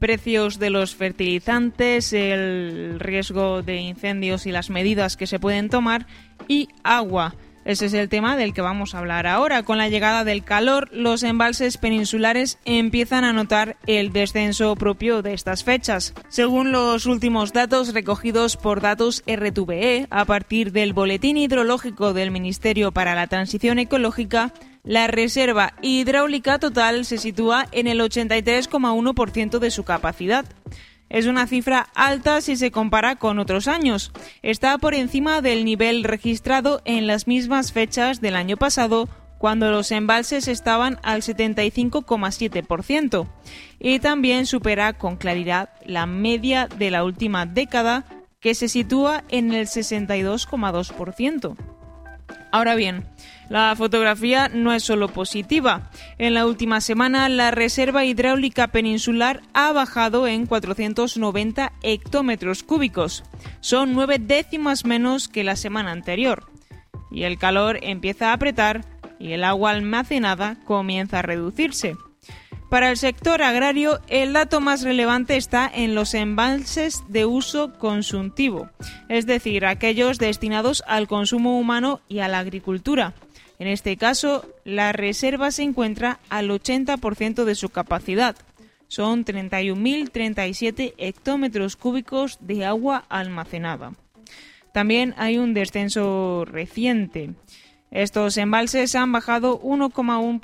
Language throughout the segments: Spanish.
precios de los fertilizantes, el riesgo de incendios y las medidas que se pueden tomar, y agua. Ese es el tema del que vamos a hablar ahora. Con la llegada del calor, los embalses peninsulares empiezan a notar el descenso propio de estas fechas. Según los últimos datos recogidos por Datos RTVE, a partir del Boletín Hidrológico del Ministerio para la Transición Ecológica, la reserva hidráulica total se sitúa en el 83,1% de su capacidad. Es una cifra alta si se compara con otros años. Está por encima del nivel registrado en las mismas fechas del año pasado, cuando los embalses estaban al 75,7%, y también supera con claridad la media de la última década, que se sitúa en el 62,2%. Ahora bien, la fotografía no es solo positiva. En la última semana, la reserva hidráulica peninsular ha bajado en 490 hectómetros cúbicos. Son 9 décimas menos que la semana anterior. Y el calor empieza a apretar y el agua almacenada comienza a reducirse. Para el sector agrario, el dato más relevante está en los embalses de uso consultivo, es decir, aquellos destinados al consumo humano y a la agricultura. En este caso, la reserva se encuentra al 80% de su capacidad. Son 31.037 hectómetros cúbicos de agua almacenada. También hay un descenso reciente. Estos embalses han bajado 1,1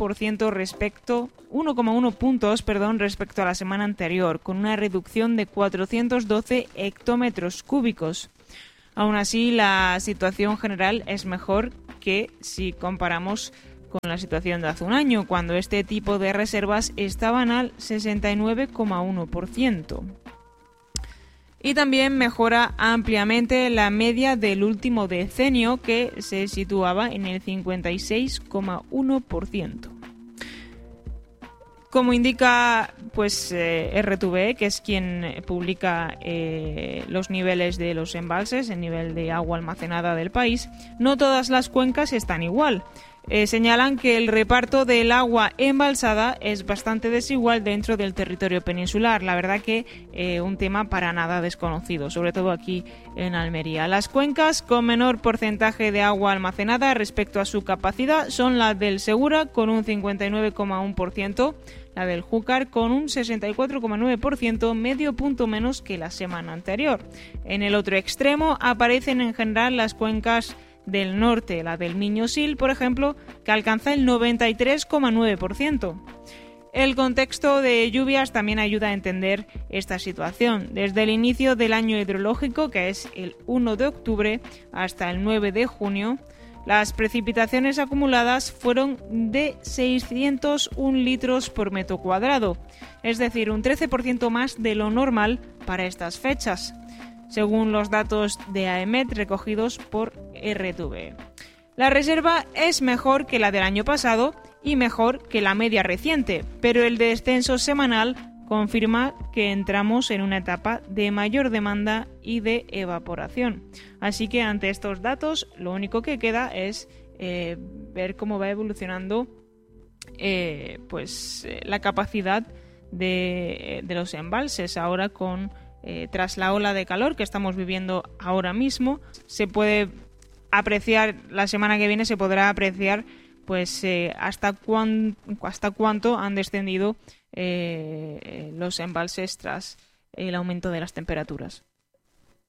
puntos respecto a la semana anterior, con una reducción de 412 hectómetros cúbicos. Aún así, la situación general es mejor que si comparamos con la situación de hace un año, cuando este tipo de reservas estaban al 69,1%. Y también mejora ampliamente la media del último decenio, que se situaba en el 56,1%. Como indica RTVE, que es quien publica los niveles de los embalses, el nivel de agua almacenada del país, no todas las cuencas están igual. Señalan que el reparto del agua embalsada es bastante desigual dentro del territorio peninsular. La verdad que un tema para nada desconocido, sobre todo aquí en Almería. Las cuencas con menor porcentaje de agua almacenada respecto a su capacidad son la del Segura, con un 59,1%, la del Júcar con un 64,9%, medio punto menos que la semana anterior. En el otro extremo aparecen en general las cuencas del norte, la del Miño-Sil, por ejemplo, que alcanza el 93,9%. El contexto de lluvias también ayuda a entender esta situación. Desde el inicio del año hidrológico, que es el 1 de octubre, hasta el 9 de junio, las precipitaciones acumuladas fueron de 601 litros por metro cuadrado, es decir, un 13% más de lo normal para estas fechas, según los datos de AEMET recogidos por RTVE. La reserva es mejor que la del año pasado y mejor que la media reciente, pero el descenso semanal confirma que entramos en una etapa de mayor demanda y de evaporación. Así que ante estos datos, lo único que queda es ver cómo va evolucionando la capacidad de los embalses ahora tras la ola de calor que estamos viviendo ahora mismo. Se puede apreciar, la semana que viene se podrá apreciar hasta cuánto han descendido los embalses tras el aumento de las temperaturas.